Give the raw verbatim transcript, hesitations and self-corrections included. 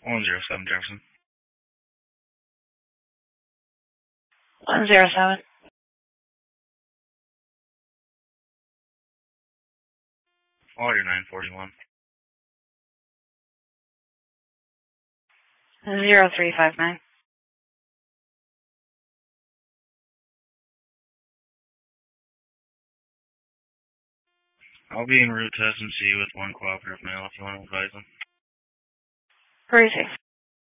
one zero seven Jefferson. one zero seven. Water nine forty-one. zero three five nine. I'll be en route to S M C with one cooperative male if you want to advise them. Where is he?